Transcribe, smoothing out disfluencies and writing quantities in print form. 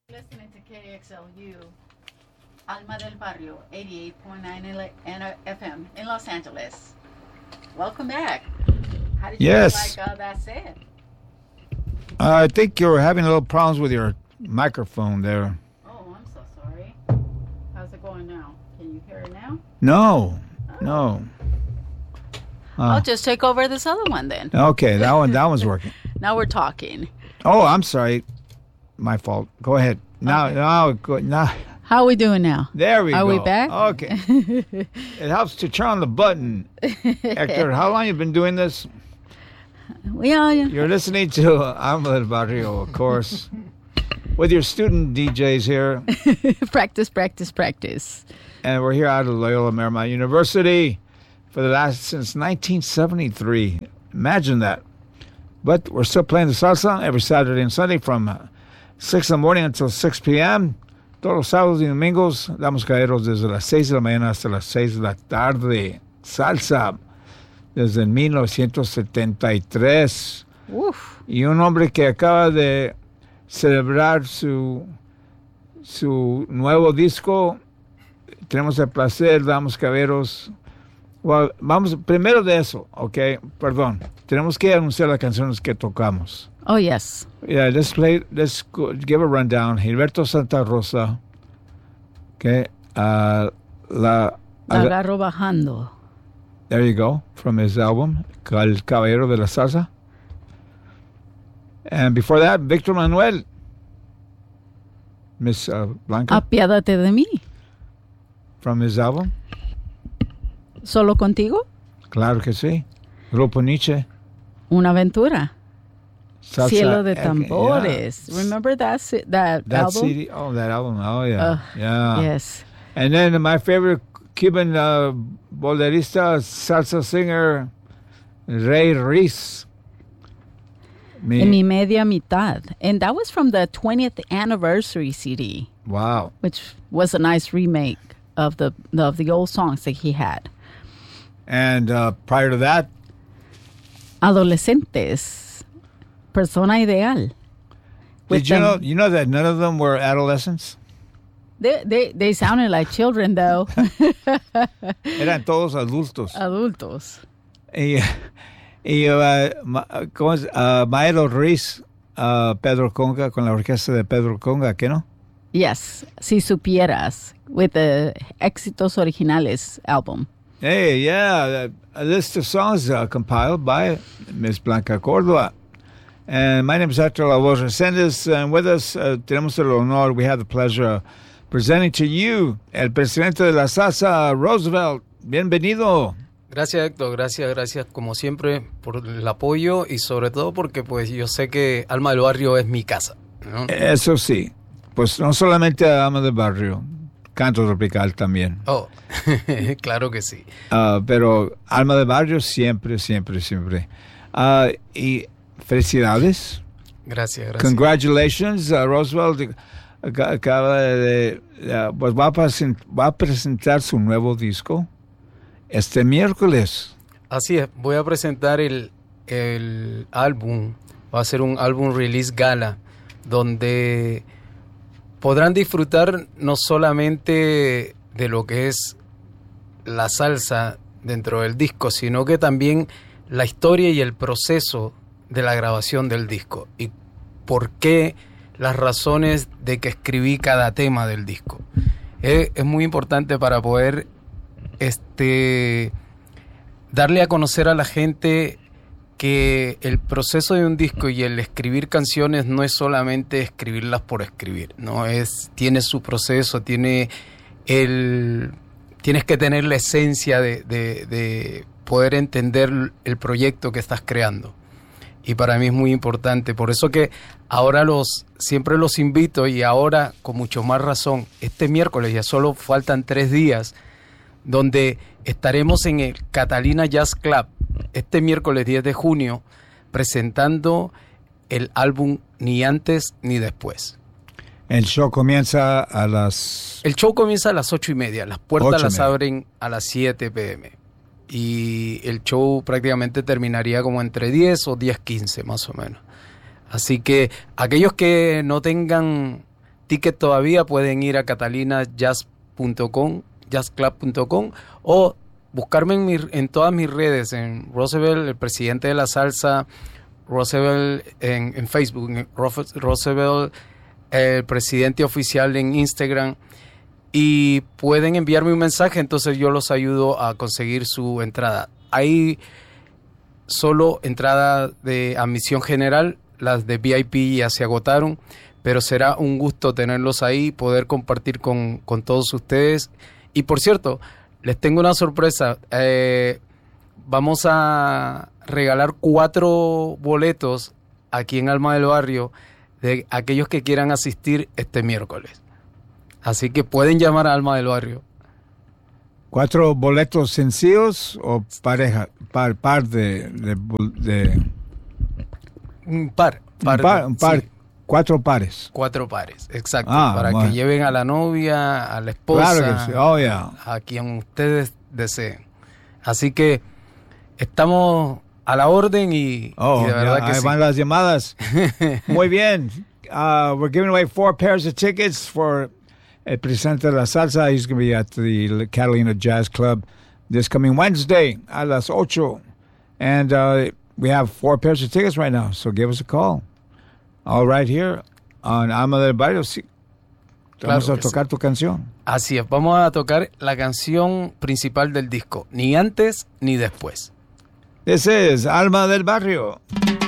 Listening to KXLU, Alma del Barrio, 88.9 FM in Los Angeles. Welcome back. How did you Yes. like that set? I think you're having a little problems with your microphone there. Oh, I'm so sorry. How's it going now? Can you hear it now? No, no. I'll just take over this other one then. Okay, that one's working. Now we're talking. Oh, I'm sorry. My fault. Go ahead. Now, How are we doing now? there we Are go. we back? Okay. It helps to turn on the button. Hector, how long you been doing this? Yeah. You're listening to Alma del Barrio, of course, with your student DJs here. Practice. And we're here out of Loyola Marymount University since 1973. Imagine that. But we're still playing the salsa every Saturday and Sunday from 6 in the morning until 6 p.m. Todos los sábados y domingos damos caeros desde las 6 de la mañana hasta las 6 de la tarde. Salsa desde 1973. Uf. Y un hombre que acaba de celebrar su nuevo disco. Tenemos el placer, damos caeros. Well, vamos primero de eso, ok, perdón. Tenemos que anunciar las canciones que tocamos. Oh, yes. Yeah, let's give a rundown. Gilberto Santa Rosa, okay, La agarro bajando. there you go, from his album, El Caballero de la Salsa. And before that, Victor Manuel, Miss Blanca, Apiádate de mí. from his album. ¿Solo contigo? Claro que sí. Grupo Nietzsche. Una aventura. Salsa, Cielo de yeah. Tambores. Remember that That album? CD, that album, oh yeah, yeah. Yes. And then my favorite Cuban bolerista, salsa singer, Ray Reese. En mi media mitad. And that was from the 20th anniversary CD, Wow. which was a nice remake of the old songs that he had. And prior to that, Adolescentes. Persona Ideal. With did you them- know that none of them were adolescents? They sounded like children, though. Eran todos adultos. Adultos. ¿Cómo es? Maelo Ruiz, Pedro Conga, con la orquesta de Pedro Conga, ¿qué no? Yes. Si supieras. With the Éxitos Originales album. Hey, yeah, a list of songs compiled by Miss Blanca Córdoba. And my name is Hector La Voz Reséndez, and with us tenemos el honor, we have the pleasure of presenting to you el presidente de la salsa, Roosevelt. Bienvenido. Gracias, Héctor, gracias como siempre por el apoyo y sobre todo porque pues yo sé que Alma del Barrio es mi casa, ¿no? Eso sí, pues no solamente Alma del Barrio, canto tropical también. Oh, claro que sí. Pero Alma del Barrio siempre. Y felicidades. Gracias. Congratulations, Roosevelt acaba pues va a presentar su nuevo disco este miércoles. Así es, voy a presentar el álbum, va a ser un álbum release gala, donde podrán disfrutar no solamente de lo que es la salsa dentro del disco, sino que también la historia y el proceso de la grabación del disco y por qué, las razones de que escribí cada tema del disco. Es muy importante para poder darle a conocer a la gente que el proceso de un disco y el escribir canciones no es solamente escribirlas por escribir, no es, tiene su proceso, tienes que tener la esencia de poder entender el proyecto que estás creando. Y para mí es muy importante, por eso que ahora siempre los invito, y ahora con mucho más razón, este miércoles ya solo faltan 3 días, donde estaremos en el Catalina Jazz Club, este miércoles 10 de junio, presentando el álbum Ni Antes Ni Después. El show comienza a las... El show comienza a las 8:30, las puertas las 8:30. abren a las 7 p.m. Y el show prácticamente terminaría como entre 10 o 10:15 más o menos. Así que aquellos que no tengan ticket todavía, pueden ir a catalinajazz.com, jazzclub.com, o buscarme en todas mis redes, en Roosevelt, el presidente de la salsa, Roosevelt en Facebook, Roosevelt, el presidente oficial en Instagram, y pueden enviarme un mensaje, entonces yo los ayudo a conseguir su entrada. Hay solo entrada de admisión general, las de VIP ya se agotaron, pero será un gusto tenerlos ahí, poder compartir con todos ustedes. Y por cierto, les tengo una sorpresa. Vamos a regalar 4 boletos aquí en Alma del Barrio de aquellos que quieran asistir este miércoles. Así que pueden llamar a Alma del Barrio. 4 boletos sencillos o pareja, par de Un par. sí. 4 pares. 4 pares, exacto. Ah, para bueno. que lleven a la novia, a la esposa, Claro que sí. Oh, yeah. a quien ustedes deseen. Así que estamos a la orden y de verdad que ahí sí. van las llamadas. Muy bien. We're giving away 4 pairs of tickets for el presidente de la salsa. He's going to be at the Catalina Jazz Club this coming Wednesday a las 8. And we have 4 pairs of tickets right now, so give us a call. All right here on Alma del Barrio. Sí. Vamos Claro a que tocar sí. tu canción. Así es, vamos a tocar la canción principal del disco, ni antes ni después. This is Alma del Barrio.